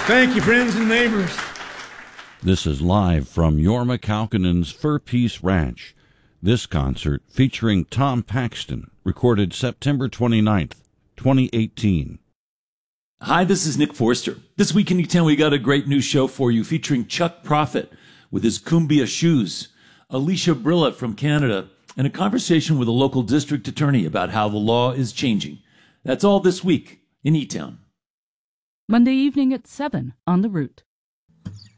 Thank you, friends and neighbors. This is live from Jorma Kaukonen's Fur Peace Ranch. This concert, featuring Tom Paxton, recorded September 29th, 2018. Hi, this is Nick Forster. This week in E-Town, we got a great new show for you featuring Chuck Prophet with his Cumbia shoes, Alicia Brilla from Canada, and a conversation with a local district attorney about how the law is changing. That's all this week in E-Town. Monday evening at 7 on The Root.